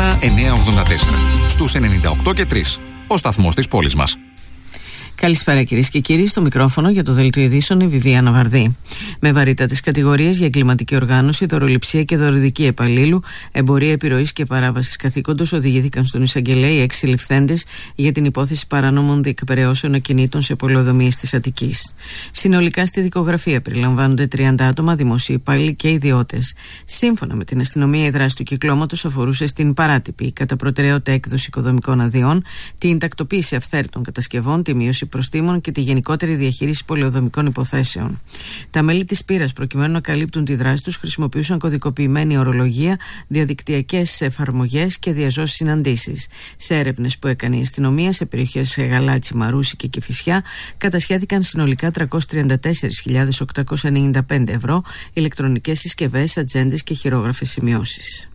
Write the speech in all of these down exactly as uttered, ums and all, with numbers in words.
ένα εννιά ογδόντα τέσσερα. Στους ενενήντα οκτώ και τρία. Ο σταθμός της πόλης μας. Καλησπέρα κυρίες και κύριοι, στο μικρόφωνο για το Δελτίο Ειδήσεων η Βιβία Βαρδί. Με βαρύτατες κατηγορίες για εγκληματική οργάνωση, δωροληψία και δωροδική επαλλήλου, εμπορία επιρροής και παράβασης καθήκοντος οδηγήθηκαν στον εισαγγελέα οι έξι συλληφθέντες για την υπόθεση παρανόμων διεκπαιρεώσεων ακινήτων σε πολεοδομίες της Αττικής. Συνολικά στη δικογραφία περιλαμβάνονται τριάντα άτομα, δημοσίοι υπάλληλοι και ιδιώτες. Σύμφωνα με την αστυνομία, η δράση του κυκλώματος αφορούσε στην παράτυπη κατά προτεραιότητα έκδοση οικοδομικών αδειών, την τακτοποίηση αυθαίρετων κατασκευών, τη μείωση προστήμων και τη γενικότερη διαχείριση πολεοδομικών υποθέσεων. Τα μέλη της πύρας, προκειμένου να καλύπτουν τη δράση τους, χρησιμοποιούσαν κωδικοποιημένη ορολογία, διαδικτυακές εφαρμογές και διαζώσεις συναντήσεις. Σε έρευνες που έκανε η αστυνομία σε περιοχές Γαλάτσι, Μαρούσι και Κηφισιά, κατασχέθηκαν συνολικά τριακόσιες τριάντα τέσσερις χιλιάδες οκτακόσια ενενήντα πέντε ευρώ, ηλεκτρονικές συσκευές, ατζέντες και χειρόγραφες σημειώσεις.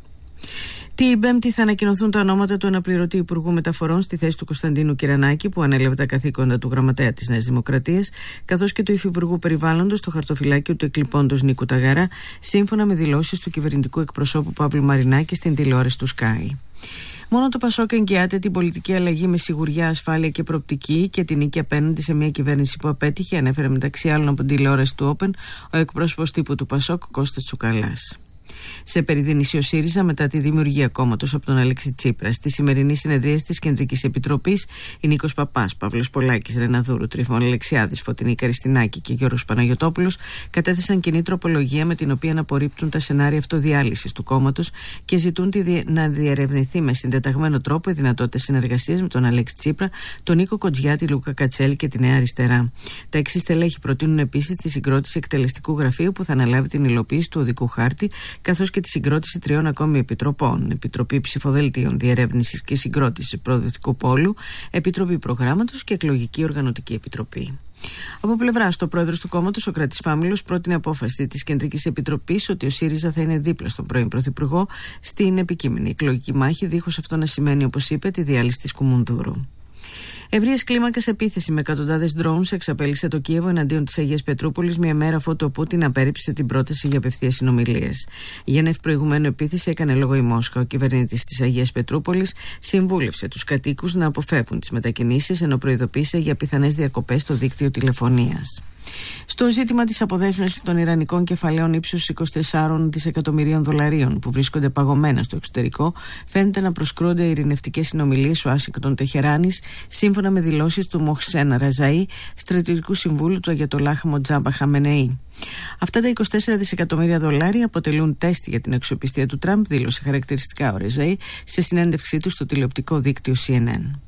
Την Πέμπτη θα ανακοινωθούν τα ονόματα του αναπληρωτή Υπουργού Μεταφορών στη θέση του Κωνσταντίνου Κυρανάκη, που ανέλαβε τα καθήκοντα του Γραμματέα της Νέας Δημοκρατίας, καθώς και του Υφυπουργού Περιβάλλοντος στο χαρτοφυλάκιο του εκλειπώντος Νίκου Ταγάρα, σύμφωνα με δηλώσεις του κυβερνητικού εκπροσώπου Παύλου Μαρινάκη στην τηλεόραση του Sky. Μόνο το Πασόκ εγγυάται την πολιτική αλλαγή με σιγουριά, ασφάλεια και προοπτική και την νίκη απέναντι σε μια κυβέρνηση που απέτυχε, ανέφερε μεταξύ άλλων από την τηλεόραση του Open ο εκπρόσωπος τύπου του Πασόκ, Κώστας Τσουκαλάς. Σε περιδίνηση ο ΣΥΡΙΖΑ μετά τη δημιουργία κόμματος από τον Αλέξη Τσίπρα. Στη σημερινή συνεδρία της Κεντρικής Επιτροπής, η Νίκος Παπάς, Παύλος Πολάκης, Ρεναδούρου, Τριφών Αλεξιάδης, Φωτεινή Καριστινάκη και Γιώργος Παναγιωτόπουλος κατέθεσαν κοινή τροπολογία με την οποία απορρίπτουν τα σενάρια αυτοδιάλυσης του κόμματος και ζητούν τη δι... να διερευνηθεί με συντεταγμένο τρόπο η δυνατότητα συνεργασίας με τον Αλέξη Τσίπρα, τον Νίκο Κοτζιάτη, Λούκα Κατσέλη και τη Νέα Αριστερά. Τα εξής στελέχη προτείνουν επίσης τη συγκρότηση εκτελεστικού γραφείου που θα αναλάβει την υλοποίηση του οδικού χάρτη, καθώς και τη συγκρότηση τριών ακόμη επιτροπών: Επιτροπή Ψηφοδελτίων, Διερεύνησης και Συγκρότησης Προοδευτικού Πόλου, Επιτροπή Προγράμματος και Εκλογική Οργανωτική Επιτροπή. Από πλευράς του, ο πρόεδρος του κόμματος, ο Κρατής Φάμιλος, πρότεινε απόφαση της Κεντρικής Επιτροπής ότι ο ΣΥΡΙΖΑ θα είναι δίπλα στον πρώην Πρωθυπουργό στην επικείμενη εκλογική μάχη, δίχως αυτό να σημαίνει, όπως είπε, τη διάλυση της Κουμουνδούρου. Ευρείας κλίμακας επίθεση με εκατοντάδες drones εξαπέλυσε το Κίεβο εναντίον της Αγίας Πετρούπολης, μια μέρα αφού το Πούτιν απέρριψε την πρόταση για απευθείας συνομιλίες. Για ένα ευπροηγουμένο επίθεση έκανε λόγο η Μόσχα. Ο κυβερνήτης της Αγίας Πετρούπολης συμβούλευσε τους κατοίκους να αποφεύγουν τις μετακινήσεις, ενώ προειδοποίησε για πιθανές διακοπές στο δίκτυο τηλεφωνίας. Στο ζήτημα της αποδέσμευσης των ιρανικών κεφαλαίων ύψους είκοσι τέσσερα δισεκατομμυρίων δολαρίων που βρίσκονται παγωμένα στο εξωτερικό, φαίνεται να προσκρούνται ειρηνευτικές συνομιλίες Ουάσιγκτον Τεχεράνης, σύμφωνα με δηλώσεις του Μοχσέν Ραζαΐ, στρατιωτικού συμβούλου του Αγιατολάχ Μοτζάμπα Χαμενεή. Αυτά τα είκοσι τέσσερα δισεκατομμύρια δολάρια αποτελούν τεστ για την αξιοπιστία του Τραμπ, δήλωσε χαρακτηριστικά ο Ραζαΐ σε συνέντευξή του στο τηλεοπτικό δίκτυο σι εν εν.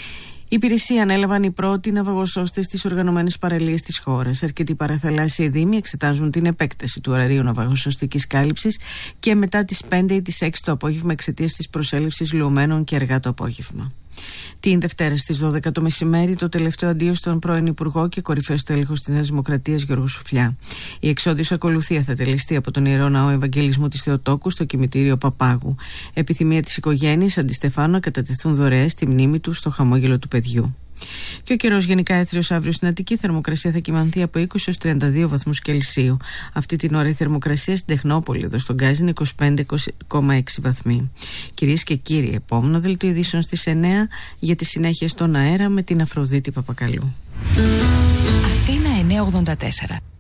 Οι υπηρεσίες ανέλαβαν οι πρώτοι ναυαγοσώστες στις οργανωμένες παραλίες της χώρας. Αρκετοί παραθαλάσσιοι δήμοι εξετάζουν την επέκταση του ωραρίου ναυαγοσωστικής κάλυψης και μετά τις πέντε ή τις έξι το απόγευμα εξαιτίας της προσέλευσης λουωμένων και αργά το απόγευμα. Την Δευτέρα στις δώδεκα το μεσημέρι, το τελευταίο αντίο στον πρώην Υπουργό και κορυφαίο τέλεχος της Νέας Δημοκρατίας Γιώργο Σουφλιά. Η εξόδιος ακολουθία θα τελεστεί από τον Ιερό Ναό Ευαγγελισμού της Θεοτόκου στο κημητήριο Παπάγου. Επιθυμία της οικογένειας Αντιστεφάνου να κατατεθούν δωρεές στη μνήμη του στο χαμόγελο του παιδιού. Και ο καιρός γενικά έθριος αύριο στην Αττική, θερμοκρασία θα κυμανθεί από είκοσι έως τριάντα δύο βαθμούς Κελσίου. Αυτή την ώρα η θερμοκρασία στην Τεχνόπολη, εδώ στον Γκάζι, είναι είκοσι πέντε κόμμα έξι βαθμοί. Κυρίες και κύριοι, επόμενο δελτίο ειδήσεων στις εννιά για τη συνέχεια στον αέρα με την Αφροδίτη Παπακαλού. Αθήνα εννιακόσια ογδόντα τέσσερα.